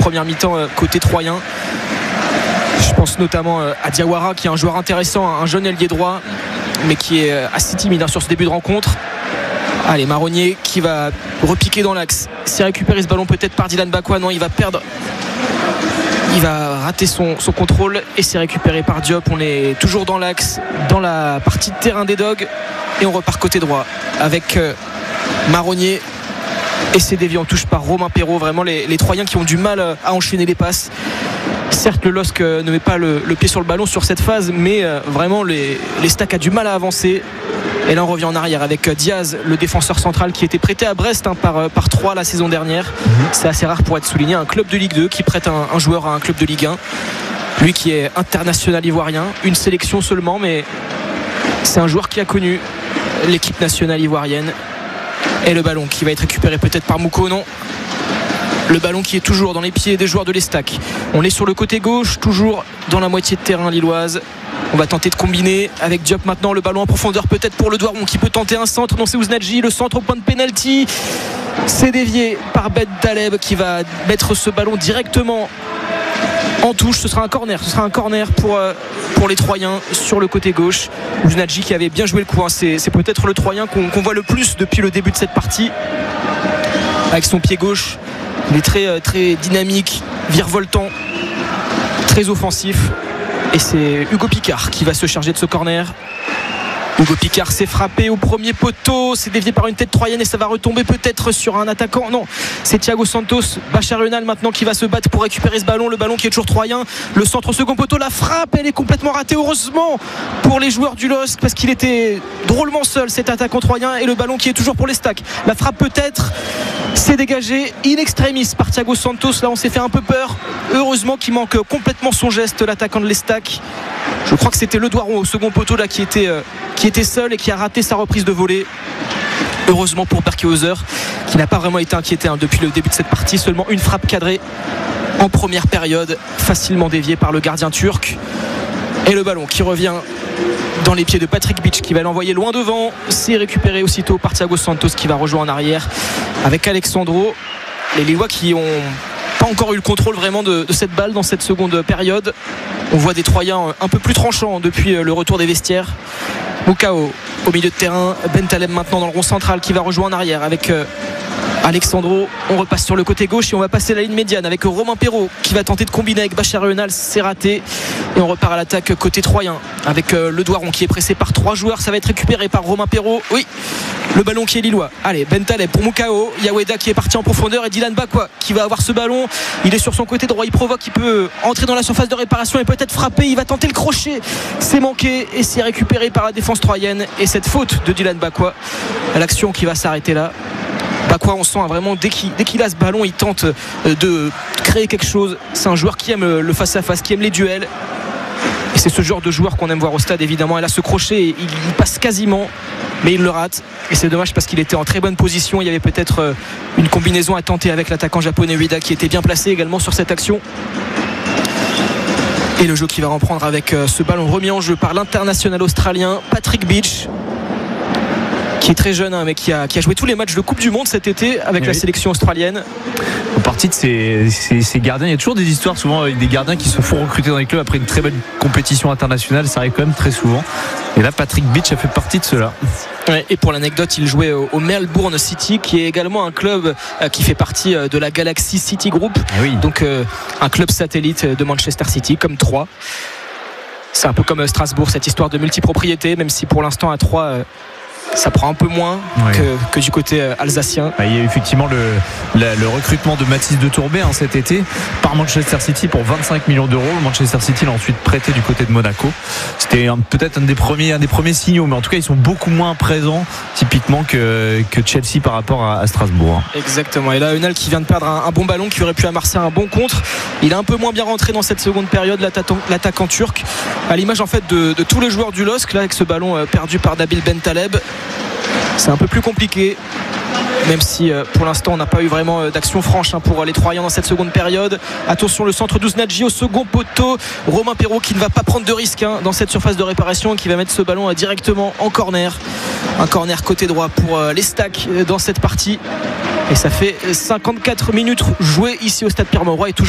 première mi-temps côté troyen. Je pense notamment à Diawara, qui est un joueur intéressant, un jeune ailier droit, mais qui est assez timide sur ce début de rencontre. Allez, Marronnier qui va repiquer dans l'axe. C'est récupéré ce ballon peut-être par Dylan Bakwa. Non, il va perdre. Il va rater son contrôle et c'est récupéré par Diop. On est toujours dans l'axe, dans la partie de terrain des Dogs. Et on repart côté droit avec Marronnier. Et c'est dévié en touche par Romain Perrault. Vraiment les Troyens qui ont du mal à enchaîner les passes. Certes, le LOSC ne met pas le pied sur le ballon sur cette phase, mais vraiment les Stacks a du mal à avancer. Et là on revient en arrière avec Diaz, le défenseur central qui était prêté à Brest par 3 la saison dernière. C'est assez rare pour être souligné. Un club de Ligue 2 qui prête un joueur à un club de Ligue 1. Lui qui est international ivoirien, une sélection seulement, mais c'est un joueur qui a connu l'équipe nationale ivoirienne. Et le ballon qui va être récupéré peut-être par Mouko, non. Le ballon qui est toujours dans les pieds des joueurs de l'Estac. On est sur le côté gauche, toujours dans la moitié de terrain lilloise. On va tenter de combiner avec Diop maintenant. Le ballon en profondeur peut-être pour le Douaron qui peut tenter un centre. Non, c'est Ouznadji, le centre au point de pénalty. C'est dévié par Ben Taleb qui va mettre ce ballon directement en touche. Ce sera un corner pour les Troyens sur le côté gauche. Ouznadji qui avait bien joué le coup. C'est peut-être le Troyen qu'on voit le plus depuis le début de cette partie. Avec son pied gauche, il est très, très dynamique, virevoltant, très offensif. Et c'est Hugo Picard qui va se charger de ce corner. Hugo Picard s'est frappé au premier poteau, c'est dévié par une tête troyenne et ça va retomber peut-être sur un attaquant. Non, c'est Thiago Santos, Bachar Unal maintenant qui va se battre pour récupérer ce ballon. Le ballon qui est toujours troyen. Le centre au second poteau, la frappe, elle est complètement ratée. Heureusement pour les joueurs du LOSC parce qu'il était drôlement seul cet attaquant troyen. Et le ballon qui est toujours pour les Stacks. La frappe peut-être, c'est dégagé in extremis par Thiago Santos. Là on s'est fait un peu peur. Heureusement qu'il manque complètement son geste, l'attaquant de l'Estac. Je crois que c'était le Douaron au second poteau là qui était seul et qui a raté sa reprise de volée. Heureusement pour Berkehauser qui n'a pas vraiment été inquiété depuis le début de cette partie. Seulement une frappe cadrée en première période, facilement déviée par le gardien turc. Et le ballon qui revient dans les pieds de Patrick Beach qui va l'envoyer loin devant. C'est récupéré aussitôt par Thiago Santos qui va rejoindre en arrière avec Alexandro. Les Lillois qui ont pas encore eu le contrôle vraiment de cette balle dans cette seconde période. On voit des Troyens un peu plus tranchants depuis le retour des vestiaires. Moukao au milieu de terrain, Ben Taleb maintenant dans le rond central qui va rejoindre en arrière avec Alexandro. On repasse sur le côté gauche et on va passer la ligne médiane avec Romain Perrault qui va tenter de combiner avec Bachar Unal. C'est raté et on repart à l'attaque côté troyen avec le Douaron qui est pressé par 3 joueurs. Ça va être récupéré par Romain Perrault. Oui, le ballon qui est lillois. Allez, Ben Taleb pour Moukao, Yaweda qui est parti en profondeur et Dylan Bakwa qui va avoir ce ballon. Il est sur son côté droit, il provoque, il peut entrer dans la surface de réparation et peut-être frapper. Il va tenter le crochet, c'est manqué et c'est récupéré par la défense troyenne. Et cette faute de Dylan Bakwa, l'action qui va s'arrêter là. Bakwa, on sent vraiment dès qu'il a ce ballon, il tente de créer quelque chose. C'est un joueur qui aime le face-à-face, qui aime les duels. Et c'est ce genre de joueur qu'on aime voir au stade évidemment. Et là ce crochet, il passe quasiment, mais il le rate. Et c'est dommage parce qu'il était en très bonne position. Il y avait peut-être une combinaison à tenter avec l'attaquant japonais Ueda qui était bien placé également sur cette action. Et le jeu qui va reprendre avec ce ballon remis en jeu par l'international australien Patrick Beach, qui est très jeune mais qui a joué tous les matchs de Coupe du Monde cet été avec la sélection australienne. En partie de ces gardiens, il y a toujours des histoires souvent avec des gardiens qui se font recruter dans les clubs après une très belle compétition internationale. Ça arrive quand même très souvent. Et là Patrick Beach a fait partie de cela. Ouais, et pour l'anecdote, il jouait au Melbourne City qui est également un club qui fait partie de la Galaxy City Group. Oui. Donc un club satellite de Manchester City comme 3. C'est un peu comme Strasbourg, cette histoire de multipropriété, même si pour l'instant à 3 ça prend un peu moins que du côté alsacien. Il y a effectivement le recrutement de Mathis de Tourbet cet été par Manchester City pour 25 millions d'euros. Manchester City l'a ensuite prêté du côté de Monaco. C'était peut-être un des premiers signaux, mais en tout cas ils sont beaucoup moins présents typiquement que Chelsea par rapport à Strasbourg. Exactement. Et là Unal qui vient de perdre un bon ballon qui aurait pu amasser un bon contre. Il est un peu moins bien rentré dans cette seconde période, l'attaquant turc, à l'image en fait de tous les joueurs du LOSC là, avec ce ballon perdu par Nabil Ben Taleb. C'est un peu plus compliqué, même si pour l'instant on n'a pas eu vraiment d'action franche pour les Troyens dans cette seconde période. Attention, le centre d'Ouznadji au second poteau. Romain Perrault qui ne va pas prendre de risque dans cette surface de réparation, qui va mettre ce ballon directement en corner. Un corner côté droit pour les Stacks dans cette partie. Et ça fait 54 minutes jouées ici au stade Pierre-Mauroy et toujours